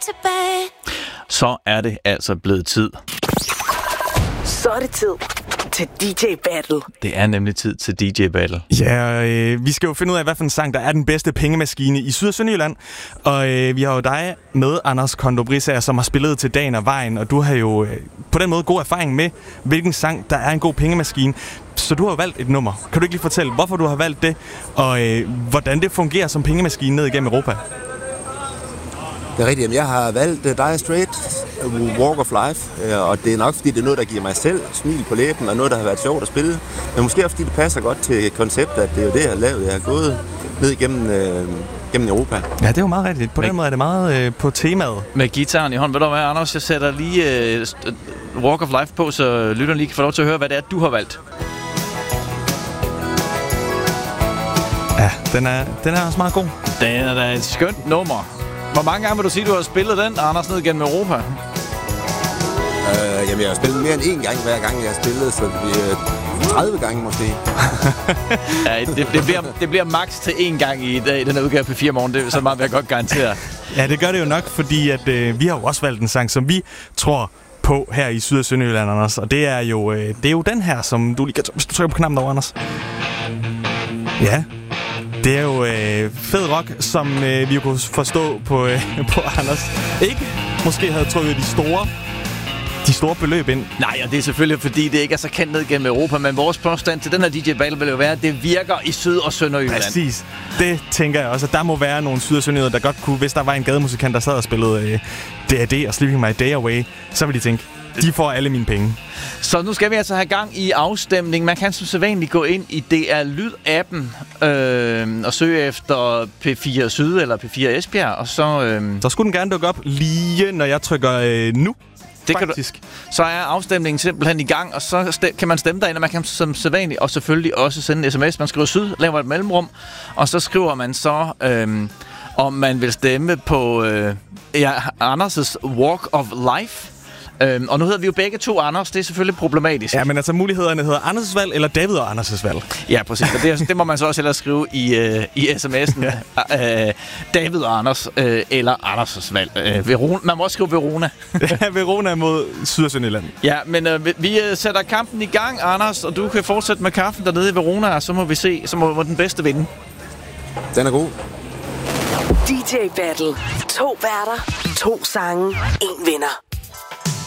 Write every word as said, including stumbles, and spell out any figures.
tilbage. Så er det altså blevet tid. Så er det tid til D J Battle. Det er nemlig tid til D J Battle. Ja, øh, vi skal jo finde ud af, hvad for en sang, der er den bedste pengemaskine i Syd- og Sønderjylland. Og øh, vi har jo dig med, Anders Kondo Brisager, som har spillet til Dagen og Vejen. Og du har jo øh, på den måde god erfaring med, hvilken sang, der er en god pengemaskine. Så du har jo valgt et nummer. Kan du ikke lige fortælle, hvorfor du har valgt det? Og øh, hvordan det fungerer som pengemaskine ned igennem Europa? Det er rigtigt. Jeg har valgt uh, Dire Straits, Walk of Life, uh, og det er nok, fordi det er noget, der giver mig selv smil på læben, og noget, der har været sjovt at spille. Men måske også, fordi det passer godt til konceptet, at det er jo det, jeg har lavet. Jeg har gået ned igennem uh, gennem Europa. Ja, det er jo meget rigtigt. På den måde er det meget uh, på temaet. Med gitaren i hånden. Ved du hvad, Anders? Jeg sætter lige uh, Walk of Life på, så lytterne lige kan få lov til at høre, hvad det er, du har valgt. Ja, den er, den er også meget god. Den er da et skønt nummer. Hvor mange gange vil du sige, du har spillet den, Anders, ned gennem Europa? Uh, jamen, jeg har spillet mere end én gang, hver gang jeg har spillet, så det bliver tredive gange måske. Ja, det, det, bliver, det bliver maks til én gang i dag, den her udgave på fire morgen. Det er så meget, vil jeg godt garantere. Ja, det gør det jo nok, fordi at, øh, vi har jo også valgt en sang, som vi tror på her i Syd- og Sønderjylland, Anders. Og det er jo, øh, det er jo den her, som du lige kan... Hvis du trykker på knappen over, Anders. Ja. Det er jo øh, fed rock, som øh, vi jo kunne forstå på, øh, på Anders. Ikke måske havde trykket de store, de store beløb ind. Nej, og det er selvfølgelig, fordi det ikke er så kendt ned gennem Europa, men vores påstand til den her D J Battle vil jo være, at det virker i Syd- og Sønderjylland. Præcis. Det tænker jeg også, at der må være nogle Syd- og Sønderjylland, der godt kunne, hvis der var en gademusikant, der sad og spillede øh, D A D og Sleeping My Day Away, så vil de tænke, de får alle mine penge. Så nu skal vi altså have gang i afstemning. Man kan som sædvanligt gå ind i D R Lyd-appen øh, og søge efter P fire Syd eller P fire Esbjerg, og så... Øh, så skulle den gerne dukke op lige, når jeg trykker øh, nu. Det kan du, så er afstemningen simpelthen i gang, og så stem, kan man stemme derinde, og man kan som sædvanligt og selvfølgelig også sende en sms. Man skriver Syd, laver et mellemrum, og så skriver man så, øh, om man vil stemme på øh, ja, Anders' Walk of Life. Øhm, og nu hedder vi jo begge to Anders. Det er selvfølgelig problematisk. Ja, men altså mulighederne hedder Anders' valg eller David og Anders' valg. Ja, præcis. Og det, det må man så også ellers skrive i, øh, i sms'en. Ja. Øh, David og Anders øh, eller Anders' valg. Øh, Verona. Man må også skrive Verona. Ja, Verona mod Syd- og Sønderjylland. Ja, men øh, vi, vi sætter kampen i gang, Anders, og du kan fortsætte med kaffen dernede i Verona, og så må vi se, så må, må den bedste vinde. Den er god. D J Battle. To værter, to sange, en vinder.